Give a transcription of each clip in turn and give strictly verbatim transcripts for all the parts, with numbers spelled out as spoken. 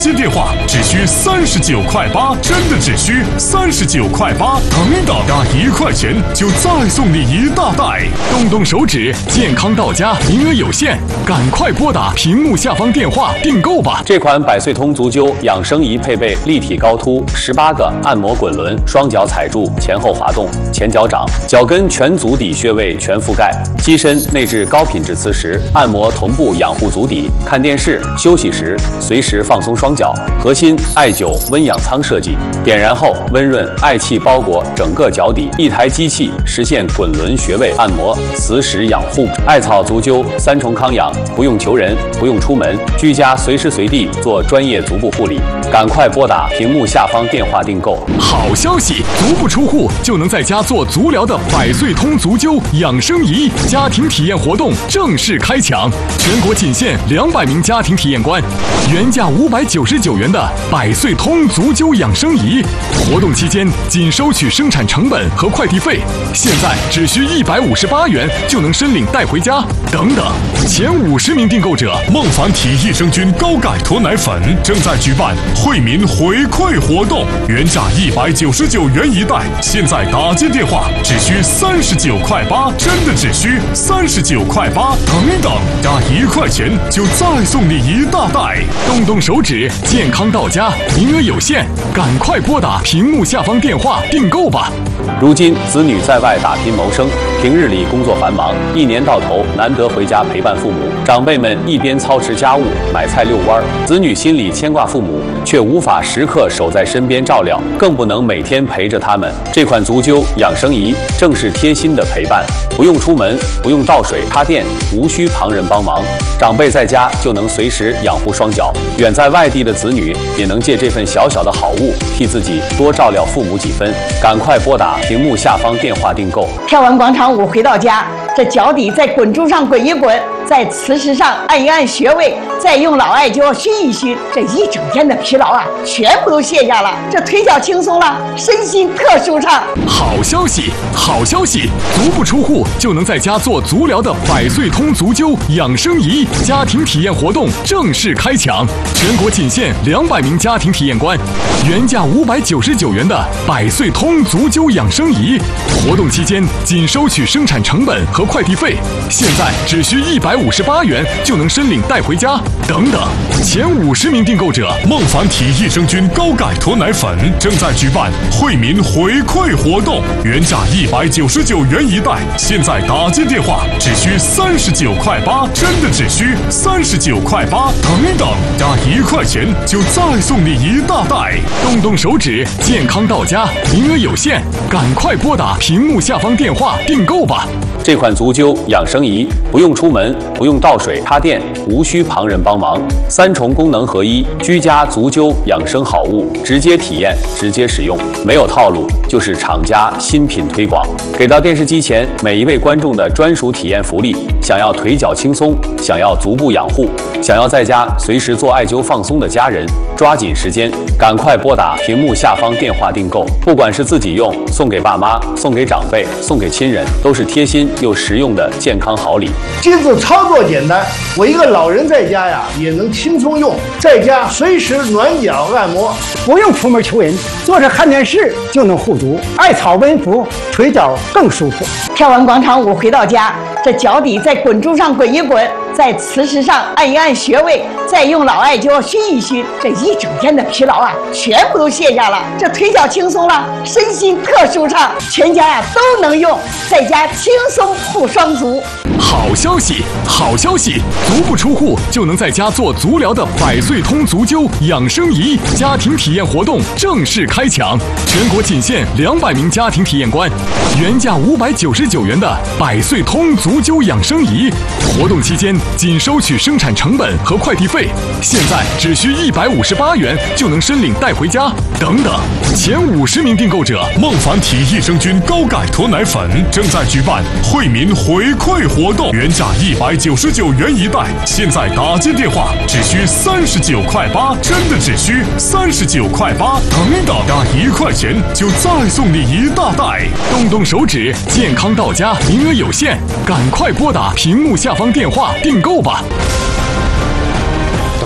接电话只需三十九块八，真的只需三十九块八，等等，加一块钱就再送你一大袋。动动手指，健康到家，名额有限，赶快拨打屏幕下方电话订购吧。 这款百岁通足灸养生仪配备立体高凸十八个按摩滚轮，双脚踩住，前后滑动，前脚掌，脚跟全足底穴位全覆盖，机身内置高品质磁石，按摩同步养护足底，看电视、休息时随时放松双脚。核心艾灸温养舱设计，点燃后温润艾气包裹整个脚底，一台机器实现滚轮穴位按摩、磁石养护。艾草足灸三重康养，不用求人，不用出门，居家随时随地做专业足部护理。赶快拨打屏幕下方电话订购。 好消息，足不出户就能在家做足疗的百岁通足灸养生仪家庭体验活动正式开抢，全国仅限两百名家庭体验官，原价五百九十九元的百岁通足灸养生仪，活动期间仅收取生产成本和快递费，现在只需一百五十八元就能申领带回家。等等，前五十名订购者，孟凡体益生菌高钙脱奶粉正在举办惠民回馈活动，原价一百九十九元一袋，现在打接电话只需三十九块八，真的只需三十九块八，等等，加一块钱就再送你一大袋。动动手指，健康到家，名额有限，赶快拨打屏幕下方电话订购吧。 如今子女在外打拼谋生，平日里工作繁忙，一年到头难得回家陪伴父母，长辈们一边操持家务、买菜遛弯，子女心里牵挂父母，却无法时刻守在身边照料，更不能每天陪着他们。这款足灸养生仪正是贴心的陪伴，不用出门，不用倒水插电，无需旁人帮忙，长辈在家就能随时养护双脚，远在外地的子女也能借这份小小的好物，替自己多照料父母几分。赶快拨打屏幕下方电话订购。 跳完广场舞回到家，这脚底在滚珠上滚一滚，在磁石上按一按穴位，再用老艾灸熏一熏，这一整天的疲劳啊，全部都卸下了，这腿脚轻松了，身心特舒畅。 好消息，好消息，足不出户就能在家做足疗的百岁通足灸养生仪家庭体验活动正式开抢，全国仅限两百名家庭体验官，原价五百九十九元的百岁通足灸养生仪，活动期间仅收取生产成本和快递费，现在只需一百五十八元就能申领带回家。等等，前五十名订购者，孟凡体益生菌高钙脱奶粉正在举办惠民回馈活动，原价一百九十九元一袋，现在打接电话只需三十九块八，真的只需三十九块八，等等，加一块钱就再送你一大袋。动动手指，健康到家，名额有限，赶快拨打屏幕下方电话订购吧。 这款足灸养生仪不用出门，不用倒水插电，无需旁人帮忙，三重功能合一，居家足灸养生好物，直接体验，直接使用，没有套路，就是厂家新品推广，给到电视机前每一位观众的专属体验福利。想要腿脚轻松，想要足部养护，想要在家随时做艾灸放松的家人，抓紧时间，赶快拨打屏幕下方电话订购。不管是自己用，送给爸妈，送给长辈，送给亲人，都是贴心又实用的健康好礼。 机子操作简单，我一个老人在家呀也能轻松用，在家随时暖脚按摩， 不用出门求人，坐着看电视就能护足，艾草温敷，腿脚更舒服。 跳完广场舞回到家，这脚底在滚珠上滚一滚，在磁石上按一按穴位，再用老艾灸熏一熏，这一整天的疲劳啊，全部都卸下了，这腿脚轻松了，身心特舒畅，全家啊都能用，在家轻松护双足。 好消息，好消息，足不出户就能在家做足疗的百岁通足灸养生仪家庭体验活动正式开抢，全国仅限两百名家庭体验官，原价五百九十九元的百岁通足灸养生仪，活动期间仅收取生产成本和快递费，现在只需一百五十八元就能申领带回家。等等，前五十名订购者，孟凡体益生菌高钙脱奶粉正在举办惠民回馈活动，原价一百九十九元一袋，现在打接电话只需三十九块八，真的只需三十九块八，等等，加一块钱就再送你一大袋。动动手指，健康到家，名额有限，赶快拨打屏幕下方电话订购吧。 等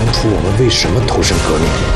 初我们为什么投身革命。